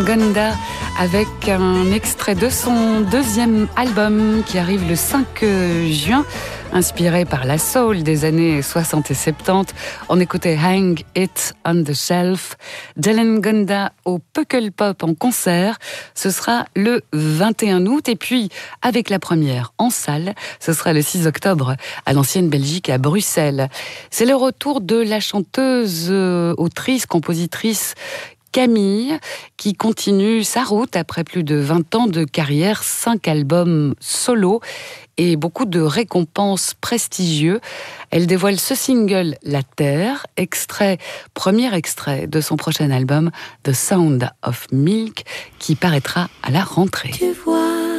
Gunda avec un extrait de son deuxième album qui arrive le 5 juin, inspiré par la soul des années 60 et 70. On écoutait Hang It on the Shelf. Dylan Gunda au Pukkelpop en concert, ce sera le 21 août. Et puis, avec la première en salle, ce sera le 6 octobre à l'Ancienne Belgique à Bruxelles. C'est le retour de la chanteuse, autrice, compositrice Camille, qui continue sa route après plus de 20 ans de carrière, 5 albums solo et beaucoup de récompenses prestigieuses. Elle dévoile ce single La Terre, premier extrait de son prochain album The Sound of Milk, qui paraîtra à la rentrée. Tu vois